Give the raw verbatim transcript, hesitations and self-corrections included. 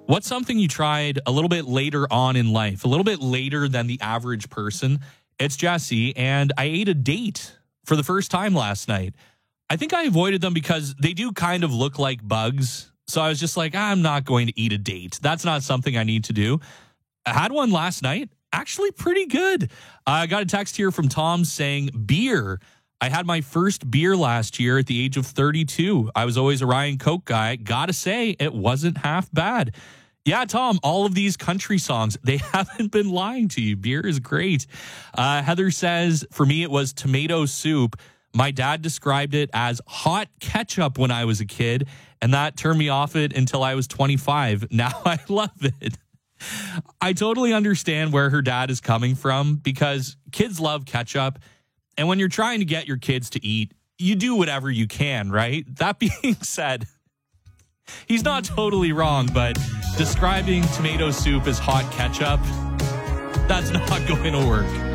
What's something you tried a little bit later on in life, a little bit later than the average person? It's Jesse, and I ate a date for the first time last night. I think I avoided them because they do kind of look like bugs. So I was just like, I'm not going to eat a date. That's not something I need to do. I had one last night. Actually pretty good. Uh, I got a text here from Tom saying beer. I had my first beer last year at the age of thirty-two. I was always a Ryan Coke guy. Gotta say, it wasn't half bad. Yeah, Tom, all of these country songs, they haven't been lying to you. Beer is great. Uh, Heather says, for me, it was tomato soup. My dad described it as hot ketchup when I was a kid, and that turned me off it until I was twenty-five. Now I love it. I totally understand where her dad is coming from because kids love ketchup. And when you're trying to get your kids to eat, you do whatever you can, right? That being said, he's not totally wrong, but describing tomato soup as hot ketchup, that's not going to work.